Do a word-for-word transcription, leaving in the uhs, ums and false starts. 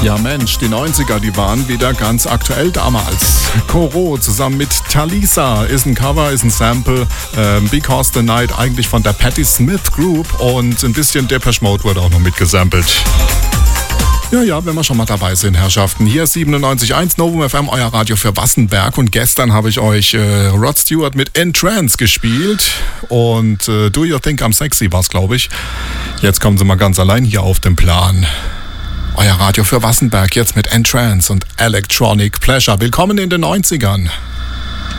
Ja Mensch, die neunziger, die waren wieder ganz aktuell damals. Koro zusammen mit Talisa ist ein Cover, ist ein Sample. Ähm, Because the Night eigentlich von der Patti Smith Group und ein bisschen Depeche Mode wurde auch noch mitgesampelt. Ja, ja, wenn wir schon mal dabei sind, Herrschaften. Hier ist siebenundneunzig Komma eins Novum F M, euer Radio für Wassenberg. Und gestern habe ich euch äh, Rod Stewart mit In Trance gespielt. Und äh, Do You Think I'm Sexy war es, glaube ich. Jetzt kommen sie mal ganz allein hier auf den Plan. Euer Radio für Wassenberg, jetzt mit In Trance und Electronic Pleasure. Willkommen in den neunzigern.